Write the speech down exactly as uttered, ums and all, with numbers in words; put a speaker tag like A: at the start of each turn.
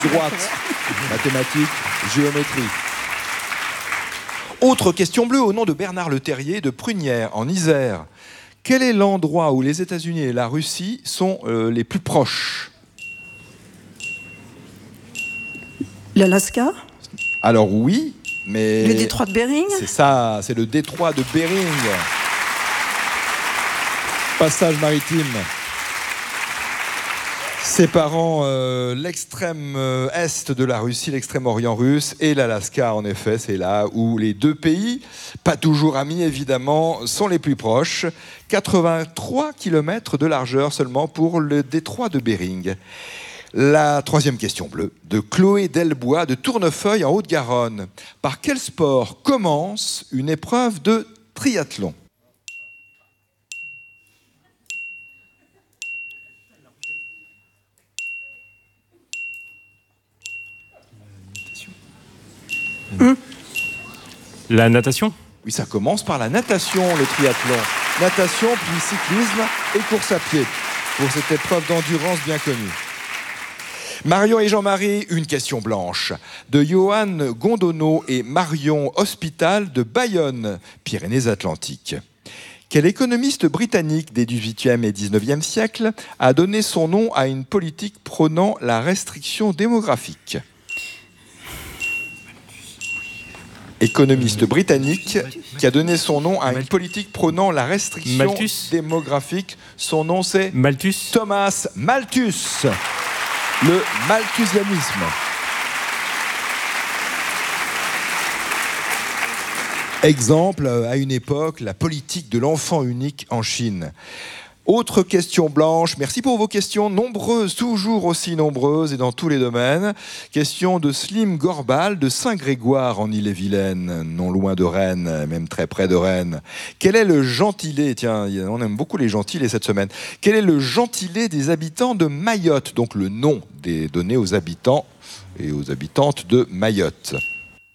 A: droite, mathématiques, géométrie. Autre question bleue au nom de Bernard Leterrier de Prunières, en Isère. Quel est l'endroit où les États-Unis et la Russie sont euh, les plus proches?
B: L'Alaska?
A: Alors oui, mais...
B: Le détroit de Bering?
A: C'est ça, c'est le détroit de Bering. Passage maritime séparant euh, l'extrême euh, est de la Russie, l'extrême orient russe et l'Alaska. En effet, c'est là où les deux pays, pas toujours amis évidemment, sont les plus proches. quatre-vingt-trois kilomètres de largeur seulement pour le détroit de Bering. La troisième question bleue de Chloé Delbois de Tournefeuille en Haute-Garonne. Par quel sport commence une épreuve de triathlon?
C: Mmh. La natation?
A: Oui, ça commence par la natation, le triathlon. Natation, puis cyclisme et course à pied, pour cette épreuve d'endurance bien connue. Marion et Jean-Marie, une question blanche. De Johan Gondonneau et Marion Hospital de Bayonne, Pyrénées-Atlantiques. Quel économiste britannique des dix-huitième et dix-neuvième siècles a donné son nom à une politique prônant la restriction démographique? Économiste britannique qui a donné son nom à une politique prônant la restriction
C: Malthus.
A: démographique. Son nom, c'est
C: Malthus.
A: Thomas Malthus. Le malthusianisme. Exemple, à une époque, la politique de l'enfant unique en Chine. Autre question blanche, merci pour vos questions nombreuses, toujours aussi nombreuses et dans tous les domaines. Question de Slim Gorbal de Saint-Grégoire en Ille-et-Vilaine, non loin de Rennes, même très près de Rennes. Quel est le gentilé, tiens, on aime beaucoup les gentilés cette semaine, quel est le gentilé des habitants de Mayotte, donc le nom des donné aux habitants et aux habitantes de Mayotte?